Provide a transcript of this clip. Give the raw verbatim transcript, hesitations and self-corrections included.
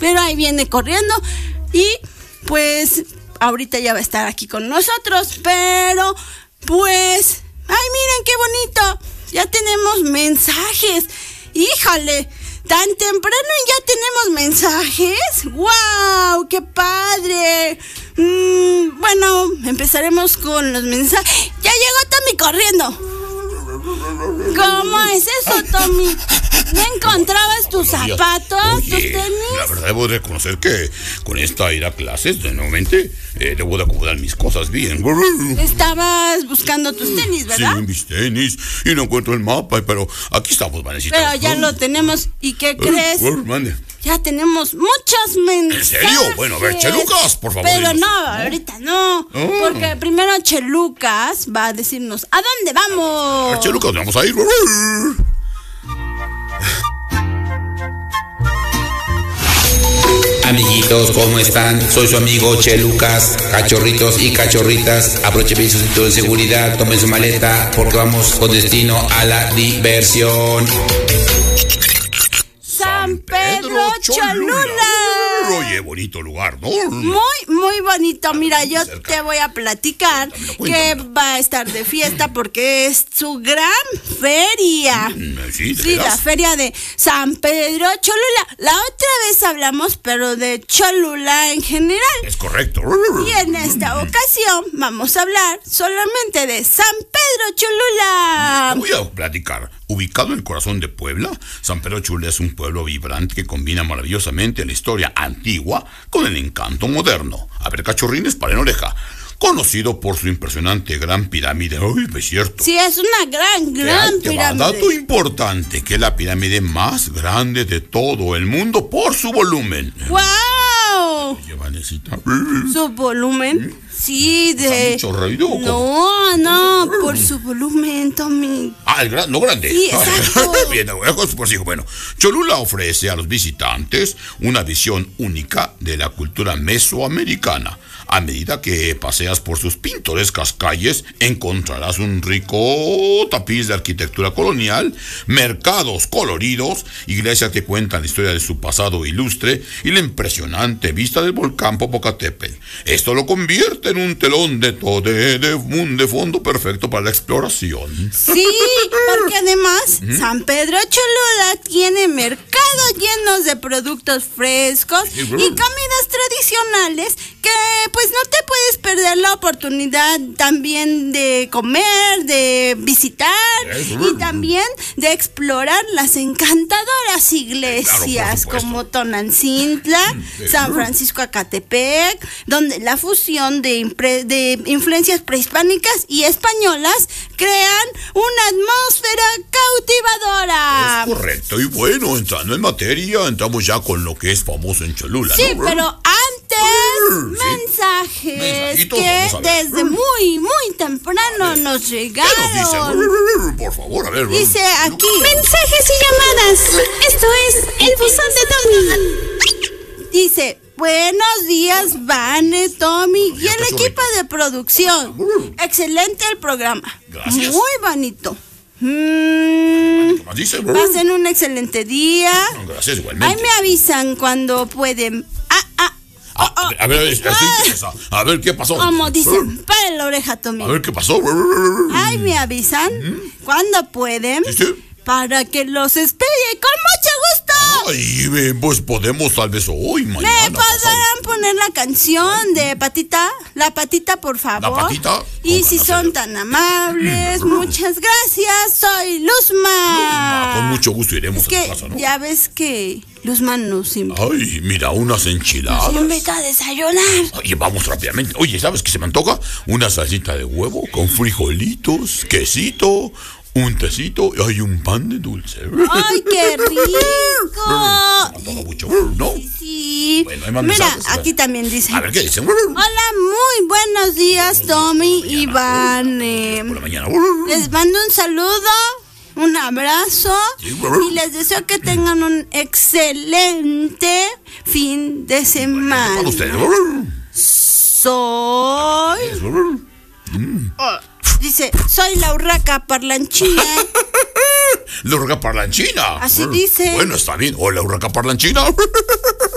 pero ahí viene corriendo y pues ahorita ya va a estar aquí con nosotros, pero pues, ay, miren qué bonito, ya tenemos mensajes, híjole, tan temprano y ya tenemos mensajes, ¡wow! ¡Qué padre! Mm, bueno, empezaremos con los mensajes. ¡Ya llegó Tommy corriendo! ¿Cómo es eso, Tommy? ¿No encontrabas tus zapatos, Oye, tus tenis? La verdad debo reconocer que con esta ir a clases, de nuevamente, eh, debo de acomodar mis cosas bien. Estabas buscando tus tenis, ¿verdad? Sí, mis tenis, y no encuentro el mapa, pero aquí estamos, Vanesita. Pero ya lo tenemos, ¿y qué crees? Mande. Ya tenemos muchos mensajes. ¿En serio? Bueno, a ver, Chelucas, por favor. Pero dinos. no, ahorita no. Oh. Porque primero Chelucas va a decirnos, ¿a dónde vamos? A ver, Chelucas, vamos a ir. Amiguitos, ¿cómo están? Soy su amigo Chelucas. Cachorritos y cachorritas, aprovechen bien su cinturón de seguridad, tomen su maleta, porque vamos con destino a la diversión. San Pedro Cholula. Oye, bonito lugar, ¿no? Muy, muy bonito. Mira, yo te voy a platicar que va a estar de fiesta porque es su gran feria. Sí, Sí, la feria de San Pedro Cholula. La otra vez hablamos, pero de Cholula en general. Es correcto. Y en esta ocasión vamos a hablar solamente de San Pedro Cholula. Te voy a platicar. Ubicado en el corazón de Puebla, San Pedro Cholula es un pueblo vibrante que combina maravillosamente la historia antigua con el encanto moderno. A ver, cachorrines, paren oreja. Conocido por su impresionante gran pirámide. ¡Ay, es cierto! Sí, es una gran, gran Te va, pirámide. dato importante, que es la pirámide más grande de todo el mundo por su volumen. ¡Wow! Oye, Vanesita. ¿Su volumen? Sí, de... ¿Mucho ruido? No, no, por su volumen, Tommy. Ah, el gran, no grande. Sí, exacto. Bien, pues digo, bueno, Cholula ofrece a los visitantes una visión única de la cultura mesoamericana. A medida que paseas por sus pintorescas calles, encontrarás un rico tapiz de arquitectura colonial, mercados coloridos, iglesias que cuentan la historia de su pasado ilustre y la impresionante vista del volcán Popocatépetl. Esto lo convierte en un telón de, to- de, de, un de fondo perfecto para la exploración. Sí, porque además San Pedro Cholula tiene mercados llenos de productos frescos y comidas tradicionales que pues no te puedes perder la oportunidad también de comer, de visitar y también de explorar las encantadoras iglesias Claro, como Tonantzintla, San Francisco Acatepec, donde la fusión de, impre- de influencias prehispánicas y españolas crean una atmósfera cautivadora. Es correcto, y bueno, entrando en materia, entramos ya con lo que es famoso en Cholula. Sí, ¿no? pero antes, Sí. mensajes Mensajitos, que vamos a ver. desde muy, muy temprano nos ¿Qué llegaron. nos dicen? Por favor, a ver. Dice aquí, Mensajes y llamadas. Esto es el buzón de Tommy. dice, buenos días, Vane, Tommy y el cachorrito. equipo de producción. Excelente el programa. Gracias. Muy bonito. Mm, ¿Qué más dice? pasen un excelente día. Gracias, Ahí igualmente. me avisan cuando pueden. Ah, ah. Ah, a ver, a ver, a ver, estoy interesado. A ver, ¿qué pasó? Como dicen, para la oreja, Tommy. A ver, ¿qué pasó? Ay, me avisan cuando pueden Sí, sí. para que los espere con mucho gusto. Ay, eh, pues podemos tal vez hoy, ¿Me mañana. pasado. podrán poner la canción de Patita? La Patita, por favor. ¿La Patita? Y ¿Cómo si no son sé? tan amables, muchas gracias. Soy Ah, con Luzma. mucho gusto iremos Es a que tu casa, ¿no? ya ves que Luzma nos invita Ay, mira, unas enchiladas. a desayunar. Oye, vamos rápidamente. Oye, ¿sabes qué se me antoja? Una salsita de huevo con frijolitos, quesito, un tecito y hay un pan de dulce. ¡Ay, qué Me rico! antoja mucho, ¿no? Sí, sí. Bueno, hay más Mira, mensajes, a ver. aquí también dice. A ver, ¿qué dicen? Hola, muy buenos días, Tommy y Vane. Por la mañana. Les mando un saludo, un abrazo y les deseo que tengan un excelente fin de semana. Para ustedes. Soy... Oh, dice, soy la urraca parlanchina. La urraca parlanchina. Así dice. Bueno, está bien. Hola, urraca parlanchina.